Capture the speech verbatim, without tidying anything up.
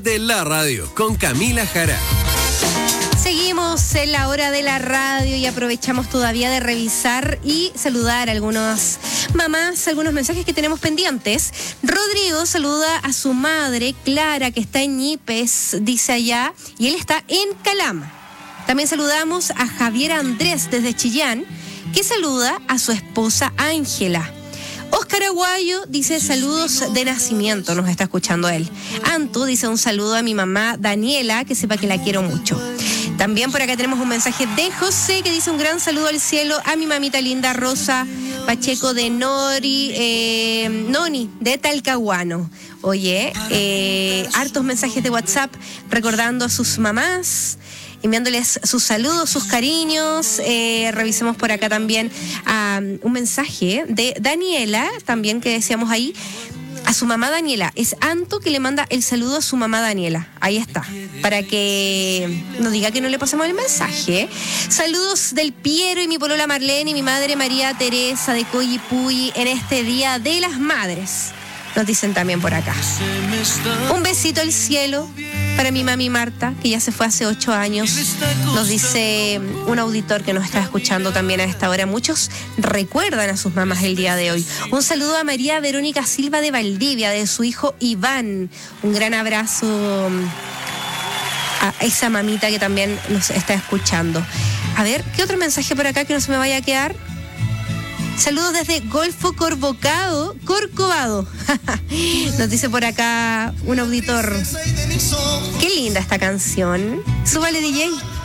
De la radio con Camila Jara. Seguimos en la hora de la radio y aprovechamos todavía de revisar y saludar a algunas mamás, algunos mensajes que tenemos pendientes. Rodrigo saluda a su madre, Clara, que está en Ñipes, dice allá, y él está en Calama. También saludamos a Javier Andrés desde Chillán, que saluda a su esposa Ángela. Óscar Aguayo dice saludos de nacimiento, nos está escuchando él. Antu dice un saludo a mi mamá Daniela, que sepa que la quiero mucho. También por acá tenemos un mensaje de José que dice un gran saludo al cielo a mi mamita linda Rosa Pacheco de Nori, eh, Noni, de Talcahuano. Oye, eh, hartos mensajes de WhatsApp recordando a sus mamás, enviándoles sus saludos, sus cariños. Eh, revisemos por acá también um, un mensaje de Daniela, también que decíamos ahí, a su mamá Daniela. Es Anto que le manda el saludo a su mamá Daniela. Ahí está, para que nos diga que no le pasamos el mensaje. Saludos del Piero y mi polola Marlene y mi madre María Teresa de Coyipuy en este Día de las Madres. Nos dicen también por acá. Un besito al cielo para mi mami Marta, que ya se fue hace ocho años. Nos dice un auditor que nos está escuchando también a esta hora. Muchos recuerdan a sus mamás el día de hoy. Un saludo a María Verónica Silva de Valdivia, de su hijo Iván. Un gran abrazo a esa mamita que también nos está escuchando. A ver, ¿qué otro mensaje por acá que no se me vaya a quedar? Saludos desde Golfo Corcovado, Corcovado. Nos dice por acá un auditor. Qué linda esta canción. Súbale, D J.